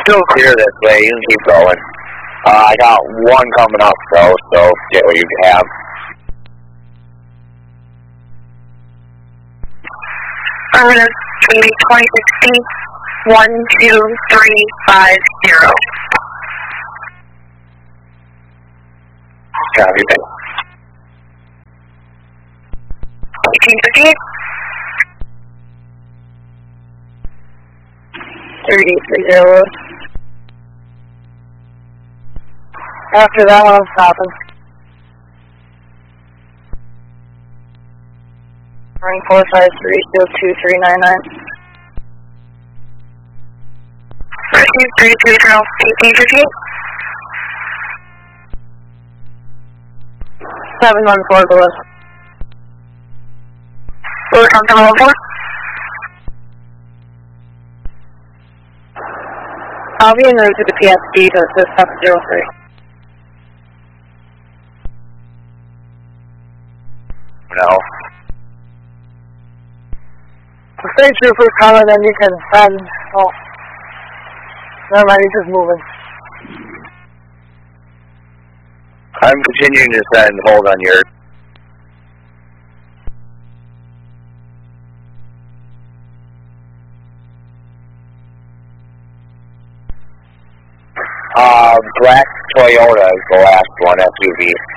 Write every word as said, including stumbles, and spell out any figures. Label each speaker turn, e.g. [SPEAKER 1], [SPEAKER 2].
[SPEAKER 1] still clear this way. You can keep going. Uh, I got one coming up, though, so get what you have.
[SPEAKER 2] Affirmative, twenty sixteen, one two three five zero.
[SPEAKER 1] Copy that.
[SPEAKER 2] eighteen fifty-eight. thirty three zero. After that one, I'm stopping. Ring four five three zero two three nine nine. Receive three two zero, eighteen fifty-eight. seven one four below. Below Thompson one four. I'll be en route to the P S D to assist up zero three.
[SPEAKER 1] No.
[SPEAKER 2] The state trooper's coming, then you can send. Oh. Never mind, he's just moving.
[SPEAKER 1] I'm continuing to send hold on your... Uh, black Toyota is the last one, S U V.